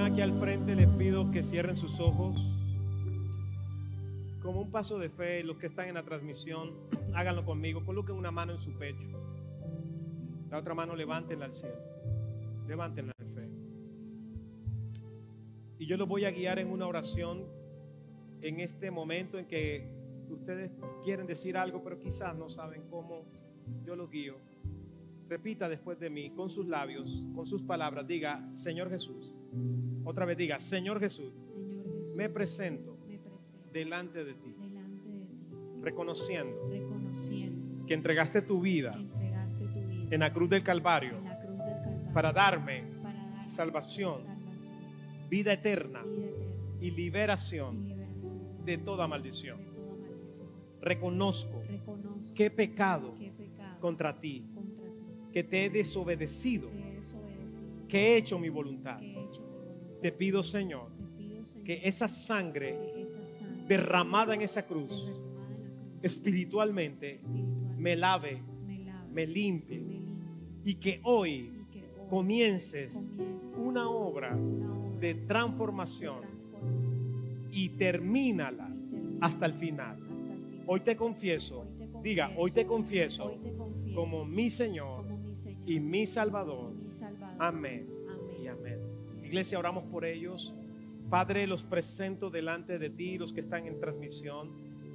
están aquí al frente, les pido que cierren sus ojos. Como un paso de fe, los que están en la transmisión, háganlo conmigo. Coloquen una mano en su pecho. La otra mano levántenla al cielo. Levántenla en fe. Y yo los voy a guiar en una oración en este momento en que ustedes quieren decir algo, pero quizás no saben cómo. Yo los guío. Repita después de mí, con sus labios, con sus palabras, diga: Señor Jesús. Otra vez diga: Señor Jesús, me presento delante de ti, reconociendo que entregaste tu vida en la cruz del Calvario para darme salvación, vida eterna y liberación de toda maldición. Reconozco que he pecado contra ti, que te he desobedecido, que he hecho mi voluntad. Te pido, Señor, que esa sangre derramada en esa cruz espiritualmente me lave, me limpie, y que hoy comiences una obra de transformación y termínala hasta el final. Hoy te confieso, diga: hoy te confieso como mi Señor y mi Salvador. Amén y amén. Iglesia, oramos por ellos. Padre, los presento delante de ti, los que están en transmisión.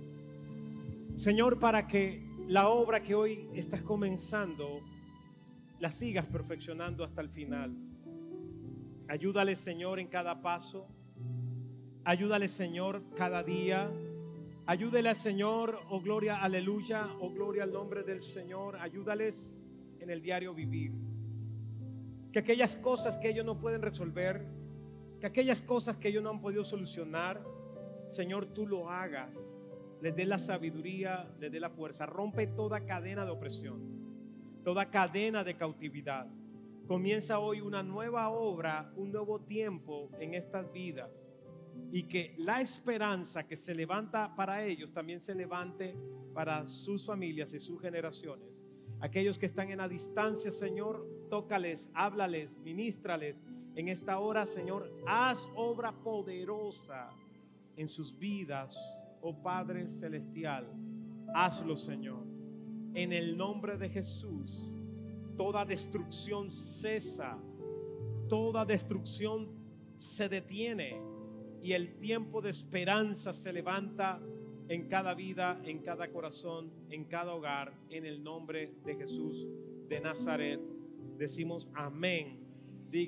Señor, para que la obra que hoy estás comenzando la sigas perfeccionando hasta el final. Ayúdale, Señor, en cada paso. Ayúdale, Señor, cada día. Ayúdale al Señor, oh gloria, aleluya, oh gloria al nombre del Señor. Ayúdales en el diario vivir. Que aquellas cosas que ellos no pueden resolver, que aquellas cosas que ellos no han podido solucionar, Señor, tú lo hagas. Les dé la sabiduría, les dé la fuerza. Rompe toda cadena de opresión, toda cadena de cautividad. Comienza hoy una nueva obra, un nuevo tiempo en estas vidas. Y que la esperanza que se levanta para ellos también se levante para sus familias y sus generaciones. Aquellos que están en la distancia, Señor, tócales, háblales, ministrales en esta hora, Señor. Haz obra poderosa en sus vidas, oh Padre Celestial. Hazlo, Señor. En el nombre de Jesús, toda destrucción cesa, toda destrucción se detiene. Y el tiempo de esperanza se levanta en cada vida, en cada corazón, en cada hogar, en el nombre de Jesús de Nazaret. Decimos amén